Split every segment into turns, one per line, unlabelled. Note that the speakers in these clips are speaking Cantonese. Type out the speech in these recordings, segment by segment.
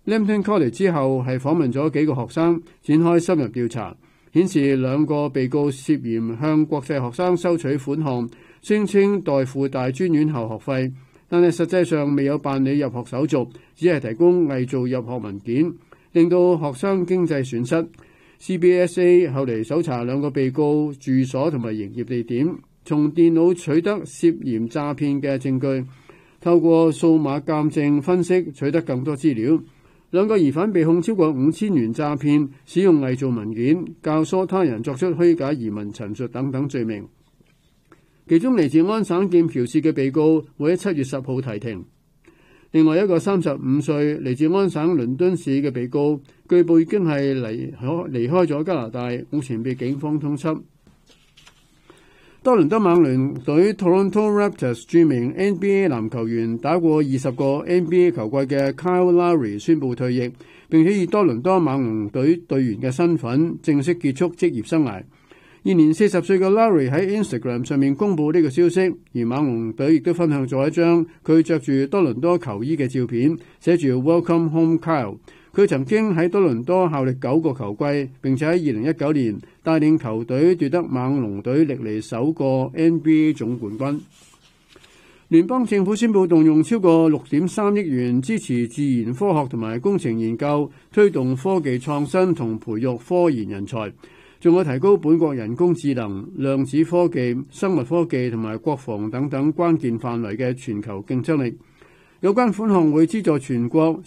Lambton College 之後係訪問咗幾個學生，展開深入調查，顯示兩個被告涉嫌向國際學生收取款項，聲稱代付大專院校學費，但係實際上未有辦理入學手續，只係提供偽造入學文件，令到學生經濟損失。CBSA 後嚟搜查兩個被告住所同埋營業地點，從電腦取得涉嫌詐騙嘅證據，透過數碼鑑證分析取得更多資料。兩個疑犯被控超過5000元詐騙、使用偽造文件、教唆他人作出虛假移民陳述等等罪名。其中嚟自安省劍橋市嘅被告會喺7月10號提庭。另外一個35歲嚟自安省倫敦市嘅被告，據報已經係離開咗加拿大，目前被警方通緝。多倫多猛龍隊 Toronto Raptors 著名 NBA 籃球員，打過20個 NBA 球季嘅 Kyle Lowry 宣布退役，並且以多倫多猛龍隊隊員嘅身份正式結束職業生涯。現年40歲嘅 Lowry 喺 Instagram 上面公布呢個消息，而猛龍隊亦都分享咗一張佢着住多倫多球衣嘅照片，寫住 Welcome Home Kyle。佢曾經喺多倫多效力9個球季，並且喺2019年帶領球隊奪得猛龍隊歷嚟首個 NBA 總冠軍。聯邦政府宣布動用超過6.3億元支持自然科學同埋工程研究，推動科技創新同培育科研人才，仲有提高本國人工智能、量子科技、生物科技同埋國防等等關鍵範圍嘅全球競爭力。有關款項會資助全國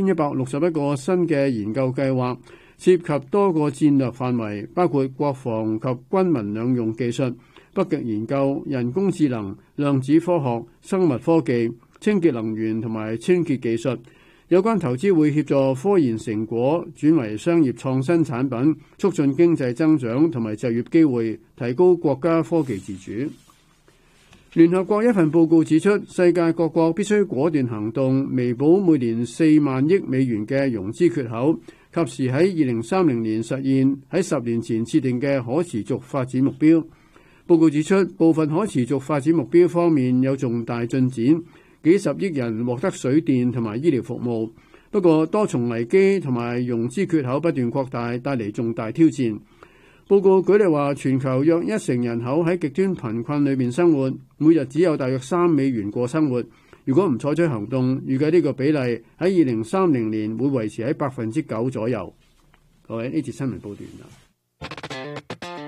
3161個新嘅研究計劃，涉及多個戰略範圍，包括國防及軍民兩用技術、北極研究、人工智能、量子科學、生物科技、清潔能源同埋清潔技術。有關投資會協助科研成果轉為商業創新產品，促進經濟增長同埋就業機會，提高國家科技自主。聯合國一份報告指出，世界各國必須果斷行動，彌補每年4萬億美元嘅融資缺口，及時喺2030年實現喺10年前設定嘅可持續發展目標。報告指出，部分可持續發展目標方面有重大進展，幾十億人獲得水電同埋醫療服務。不過，多重危機同埋融資缺口不斷擴大，帶嚟重大挑戰。報告舉例話，全球約1成人口喺極端貧困裏面生活，每日只有大約3美元過生活。如果唔採取行動，預計呢個比例喺2030年會維持喺9%左右。各位，呢節新聞報段啦。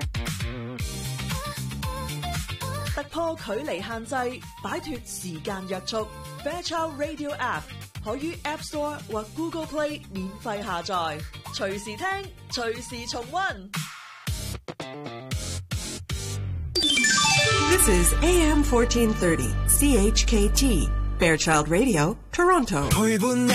突破距離限制，擺脫時間約束。Fairchild Radio App 可於 App Store 或 Google Play 免費下載，隨時聽，隨時重溫。
This is AM 1430 CHKT Fairchild Radio, Toronto.